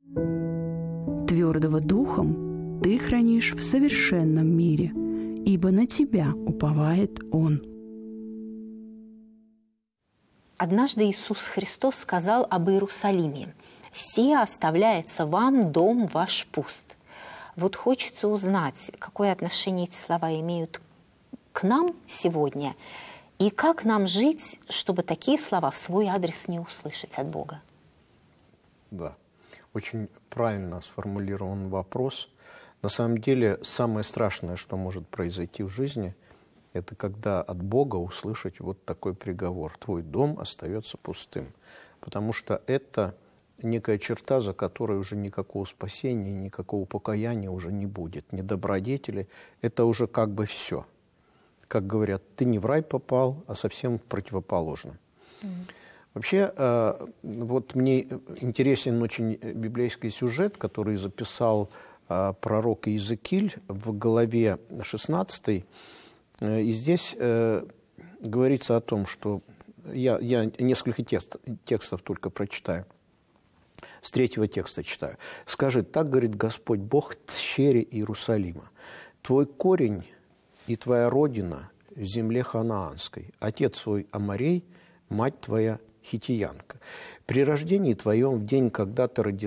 Твердого духом ты хранишь в совершенном мире, ибо на тебя уповает Он». Однажды Иисус Христос сказал об Иерусалиме: «Сия оставляется вам, дом ваш пуст». Вот хочется узнать, какое отношение эти слова имеют к нам сегодня, и как нам жить, чтобы такие слова в свой адрес не услышать от Бога. Да, очень правильно сформулирован вопрос. На самом деле, самое страшное, что может произойти в жизни, это когда от Бога услышать вот такой приговор: твой дом остается пустым. Потому что это некая черта, за которой уже никакого спасения, никакого покаяния уже не будет, ни добродетели. Это уже как бы все. Как говорят, ты не в рай попал, а совсем противоположно. Вообще, вот мне интересен очень библейский сюжет, который записал пророк Иезекииль в главе 16. И здесь говорится о том, что я несколько текстов только прочитаю. С 3 текста читаю. «Скажи, так говорит Господь Бог тщере Иерусалима: твой корень и твоя родина в земле ханаанской, отец твой Аморей, мать твоя хитиянка. При рождении твоем, в день, когда ты родилась,